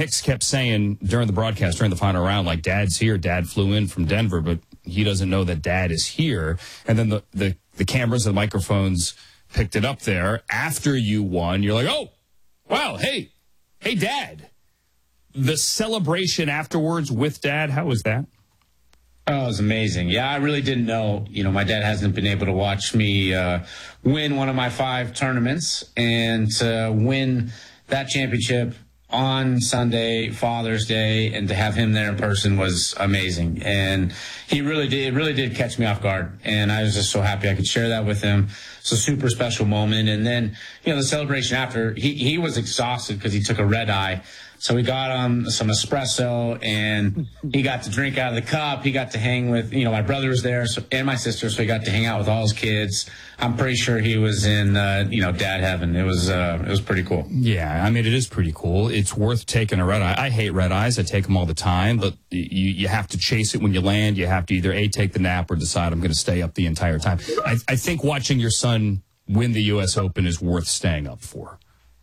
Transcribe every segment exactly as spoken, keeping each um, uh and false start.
Hicks kept saying during the broadcast, during the final round, like, Dad's here. Dad flew in from Denver, but he doesn't know that Dad is here. And then the, the, the cameras and microphones picked it up there. After you won, you're like, oh, wow, hey, hey, Dad. The celebration afterwards with Dad, how was that? Oh, it was amazing. Yeah, I really didn't know. You know, my dad hasn't been able to watch me uh, win one of my five tournaments, and to win that championship on Sunday, Father's Day, and to have him there in person was amazing. And he really did, it really did catch me off guard. And I was just so happy I could share that with him. It's a super special moment. And then, you know, the celebration after, he, he was exhausted because he took a red eye. So we got him some espresso, and he got to drink out of the cup. He got to hang with, you know, my brother was there so, and my sister, so he got to hang out with all his kids. I'm pretty sure he was in, uh, you know, dad heaven. It was, uh, it was pretty cool. Yeah, I mean, it is pretty cool. It's worth taking a red eye. I hate red eyes. I take them all the time, but you, you have to chase it when you land. You have to either A, take the nap, or decide I'm going to stay up the entire time. I, I think watching your son win the U S Open is worth staying up for.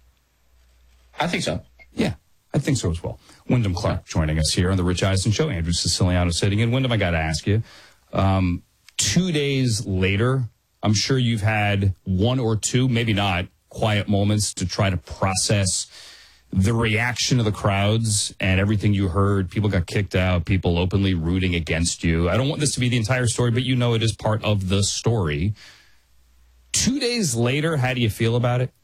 I think so. Yeah. I think so as well. Wyndham Clark joining us here on the Rich Eisen Show. Andrew Siciliano sitting in. Wyndham, I got to ask you, um, two days later, I'm sure you've had one or two, maybe not, quiet moments to try to process the reaction of the crowds and everything you heard. People got kicked out, people openly rooting against you. I don't want this to be the entire story, but you know it is part of the story. Two days later, how do you feel about it?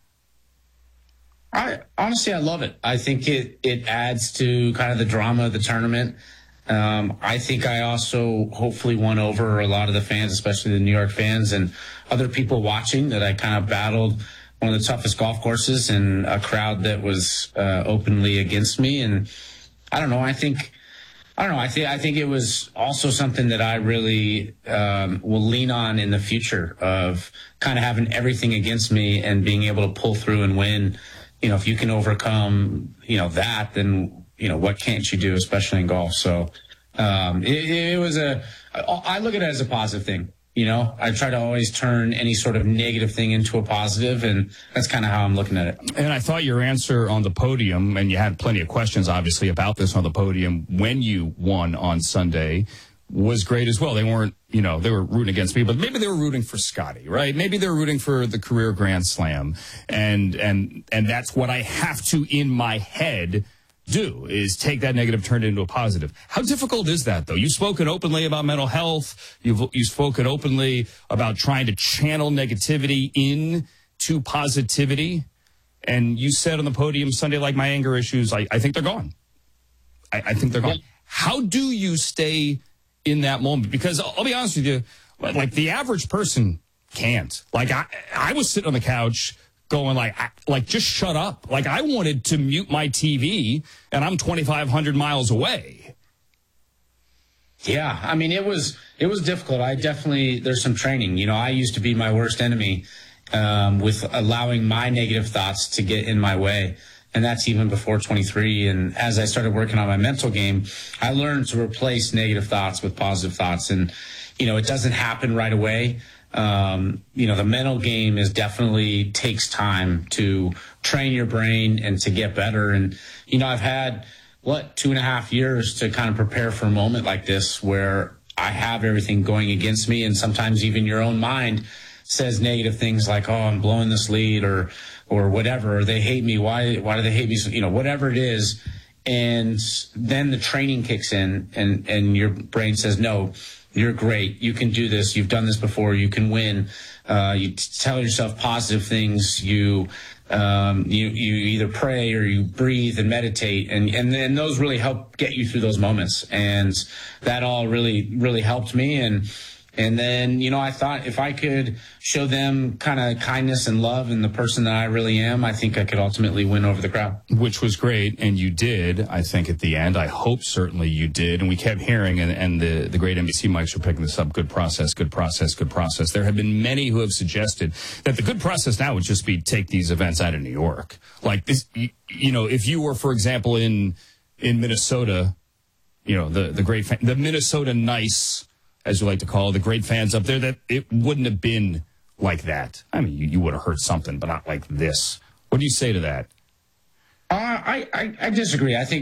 I honestly, I love it. I think it, it adds to kind of the drama of the tournament. Um, I think I also hopefully won over a lot of the fans, especially the New York fans and other people watching, that I kind of battled one of the toughest golf courses and a crowd that was uh, openly against me. And I don't know. I think, I don't know. I think, I think it was also something that I really um, will lean on in the future, of kind of having everything against me and being able to pull through and win. You know, if you can overcome, you know, that, then, you know, what can't you do, especially in golf? So um, it, it was a, I look at it as a positive thing. You know, I try to always turn any sort of negative thing into a positive, and that's kind of how I'm looking at it. And I thought your answer on the podium, and you had plenty of questions, obviously, about this on the podium when you won on Sunday, was great as well. They weren't, you know, they were rooting against me, but maybe they were rooting for Scotty, right? Maybe they were rooting for the career Grand Slam. And, and, and that's what I have to, in my head, do, is take that negative, turn it into a positive. How difficult is that, though? You've spoken openly about mental health. You've, you've spoken openly about trying to channel negativity into positivity. And you said on the podium Sunday, like, my anger issues, I, I think they're gone. I, I think they're gone. Yeah. How do you stay in that moment? Because I'll be honest with you, like, the average person can't. Like, I, I was sitting on the couch going like, I, like, just shut up. Like, I wanted to mute my T V, and I'm twenty-five hundred miles away. Yeah, I mean, it was it was difficult. I definitely, there's some training. You know, I used to be my worst enemy um, with allowing my negative thoughts to get in my way. And that's even before twenty-three. And as I started working on my mental game, I learned to replace negative thoughts with positive thoughts. And, you know, it doesn't happen right away. Um, you know, the mental game is definitely takes time to train your brain and to get better. And, you know, I've had, what, two and a half years to kind of prepare for a moment like this, where I have everything going against me. And sometimes even your own mind says negative things like, oh, I'm blowing this lead, or, or whatever, or they hate me. Why, why do they hate me? So, you know, whatever it is. And then the training kicks in, and, and your brain says, no, you're great. You can do this. You've done this before. You can win. Uh, you t- tell yourself positive things. You, um, you, you either pray or you breathe and meditate. And, and then those really help get you through those moments. And that all really, really helped me. And, And then, you know, I thought if I could show them kind of kindness and love and the person that I really am, I think I could ultimately win over the crowd. Which was great, and you did, I think, at the end. I hope certainly you did. And we kept hearing, and, and the, the great N B C mics were picking this up, good process, good process, good process. There have been many who have suggested that the good process now would just be take these events out of New York. Like, this, you, you know, if you were, for example, in in Minnesota, you know, the, the great, the Minnesota nice, as you like to call it, the great fans up there, that it wouldn't have been like that. I mean, you, you would have heard something, but not like this. What do you say to that? Uh, I, I, I disagree. I think